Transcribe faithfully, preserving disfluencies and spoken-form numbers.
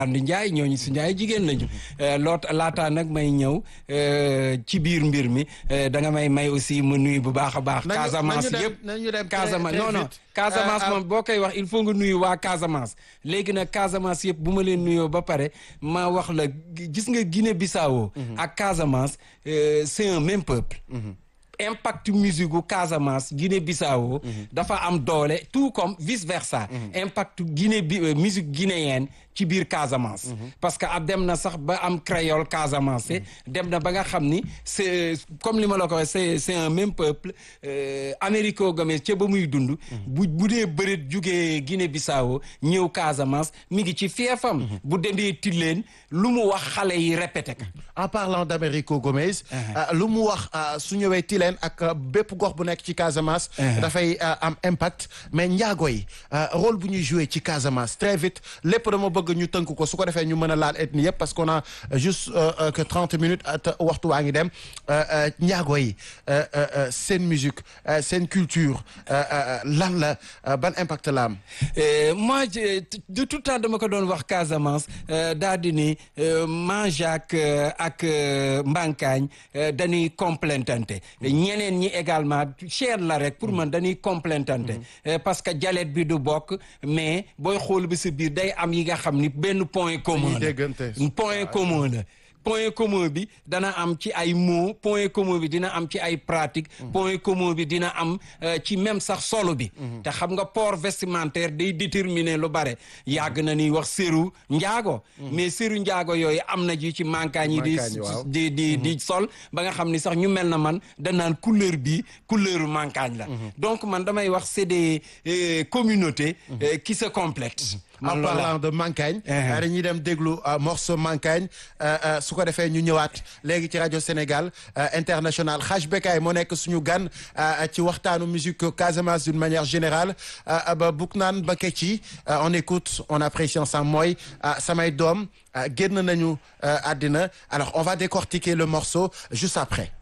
Andi Ndiaye ñooñu su Ndiaye jigéen lañu loot laataa nag may ñëw ci biir mbir mi da nga may may aussi mu nuyu bu baax a baax. Casamance yëpp Casamance non non Casamance moom boo koy wax il faut nga nuyu waa Casamance léegi nag Casamance yëpp bu ma leen nuyoo ba pare ma wax la gis nga Guinée Bissau ak Casamance c'est un même peuple. Impact musique gu Casamance Guinée Bissau dafa am doole tout comme vice versa. Impact Guinée bi musique guinéenne ci biir Casamance. parce que ab dem na sax ba am créole Casamance. dem na ba nga xam ni c'est comme li ma la ko waxee c'est c'est un même peuple Américo Gomez ca ba muy dund. bu bu dee bëreet jugee Guinée Bissau ñëw Casamance mi ngi ci fiefam. bu demee Tilène lu mu wax xale yi répété ka. en parlant d'Américo Gomez. lu mu wax su ñëwee Tilène ak bépp gox bu nekk ci Casamance. dafay am impact mais njaago yi rôle bu ñuy jouer ci Casamance très vite lépp dama bëgg ñu tënk ko su ko defee ñu mën a laal ethnie yëpp parce qu'on a juste que trente minutes waxtu waa ngi dem njaago yi seen musique seen culture lan la ban impact la am. moi de tout temps dama ko doon wax Casamance daa di ni Manjaak ak Mbankaañ dañuy complétante ñeneen ñi également cher la rek pour man dañuy complétante parce que jalet bi du bokk mais booy xool bi si biir day am yi nga xam ni benn point commun la point commun la point commun bi dana am ci ay mots point commun bi dina am ci ay pratique point commun bi dina am ci même sax solo bi te xam nga port vestimentaire day déterminer lu bare yàgg na ni wax séru njaago mais séru njaago yooyu am na ji ci mankaañ yi di di di di sol ba nga xam ni sax ñu mel na man danaan couleur bi couleur mankaañ la donc man damay wax c'est des communautés qui se complètent. en parlant de Mankagne dañuy dem déglu morceau Mankagne su ko defee ñu ñëwaat léegi ci rajo Sénégal international Hadj Bekkay moo nekk suñu gan ci waxtaanu musique Casamance d'une manière générale ba buk naan ba kecci on écoute on apprécie ensemble mooy samay doom génn nañu àddina alors on va décortiquer le morceau juste après.